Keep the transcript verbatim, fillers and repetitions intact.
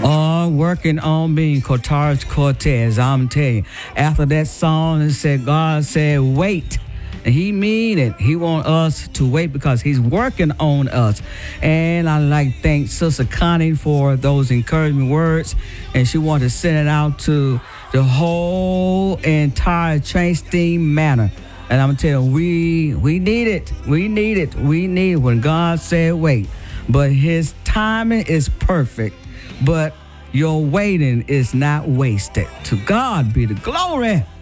on working on me, Cortez Cortez. I'm telling you, after that song, it said God said wait. And he mean it. He want us to wait because he's working on us. And I like to thank Sister Connie for those encouraging words. And she wanted to send it out to the whole entire Chain Steam Manor. And I'm telling you, we we need it. We need it. We need it when God said wait. But his timing is perfect. But your waiting is not wasted. To God be the glory.